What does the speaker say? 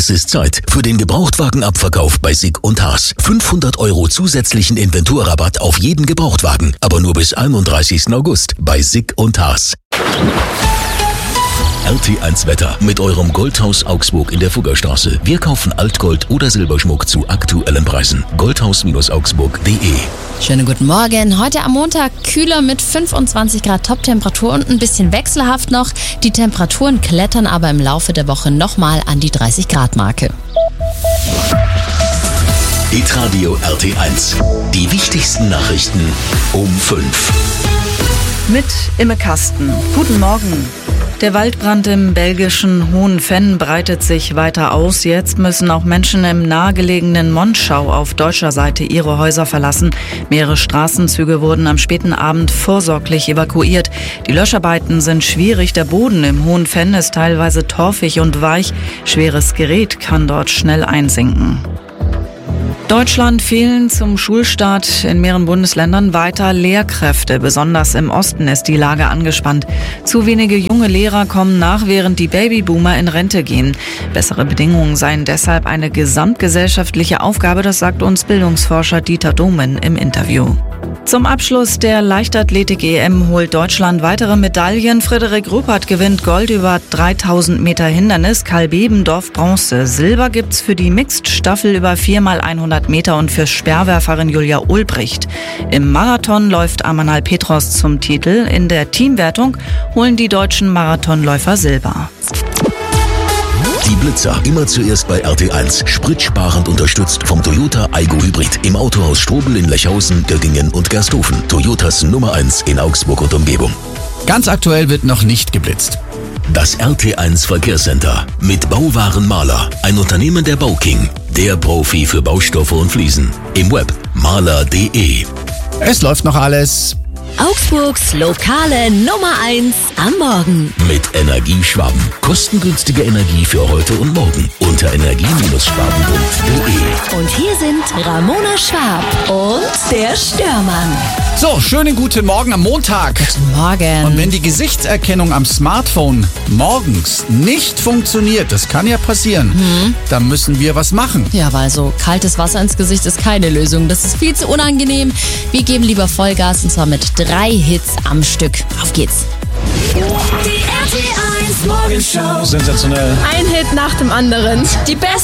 Es ist Zeit für den Gebrauchtwagenabverkauf bei SICK & Haas. 500 € zusätzlichen Inventurrabatt auf jeden Gebrauchtwagen, aber nur bis 31. August bei SICK & Haas. RT1 Wetter mit eurem Goldhaus Augsburg in der Fuggerstraße. Wir kaufen Altgold oder Silberschmuck zu aktuellen Preisen. Goldhaus-augsburg.de. Schönen guten Morgen. Heute am Montag kühler mit 25 Grad Toptemperatur und ein bisschen wechselhaft noch. Die Temperaturen klettern aber im Laufe der Woche nochmal an die 30 Grad Marke. Hitradio RT1. Die wichtigsten Nachrichten um 5. Mit Imme Kasten. Guten Morgen. Der Waldbrand im belgischen Hohenvenn breitet sich weiter aus. Jetzt müssen auch Menschen im nahegelegenen Monschau auf deutscher Seite ihre Häuser verlassen. Mehrere Straßenzüge wurden am späten Abend vorsorglich evakuiert. Die Löscharbeiten sind schwierig. Der Boden im Hohenvenn ist teilweise torfig und weich. Schweres Gerät kann dort schnell einsinken. Deutschland fehlen zum Schulstart in mehreren Bundesländern weiter Lehrkräfte. Besonders im Osten ist die Lage angespannt. Zu wenige junge Lehrer kommen nach, während die Babyboomer in Rente gehen. Bessere Bedingungen seien deshalb eine gesamtgesellschaftliche Aufgabe, das sagt uns Bildungsforscher Dieter Domen im Interview. Zum Abschluss der Leichtathletik-EM holt Deutschland weitere Medaillen. Frederik Ruppert gewinnt Gold über 3000 Meter Hindernis, Karl Bebendorf Bronze. Silber gibt's für die Mixed-Staffel über 4x100 Meter und für Speerwerferin Julia Ulbricht. Im Marathon läuft Amanal Petros zum Titel. In der Teamwertung holen die deutschen Marathonläufer Silber. Die Blitzer, immer zuerst bei RT1. Spritsparend unterstützt vom Toyota Aygo Hybrid. Im Autohaus Strobel in Lechhausen, Göttingen und Gersthofen. Toyotas Nummer 1 in Augsburg und Umgebung. Ganz aktuell wird noch nicht geblitzt. Das RT1 Verkehrscenter mit Bauwaren Maler. Ein Unternehmen der Bauking. Der Profi für Baustoffe und Fliesen. Im Web maler.de. Es läuft noch alles. Augsburgs lokale Nummer 1 am Morgen. Mit Energieschwaben. Kostengünstige Energie für heute und morgen. Unter energie-schwaben.de. Und hier sind Ramona Schwab und der Störmann. So, schönen guten Morgen am Montag. Guten Morgen. Und wenn die Gesichtserkennung am Smartphone morgens nicht funktioniert, das kann ja passieren, dann müssen wir was machen. Ja, weil so kaltes Wasser ins Gesicht ist keine Lösung. Das ist viel zu unangenehm. Wir geben lieber Vollgas und zwar mit 3 Hits am Stück. Auf geht's. Die RT1 Morgenshow. Sensationell. Ein Hit nach dem anderen. Die besten